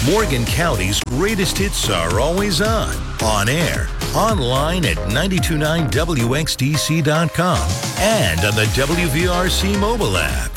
Morgan County's greatest hits are always on air, online at 929wxdc.com, and on the WVRC mobile app.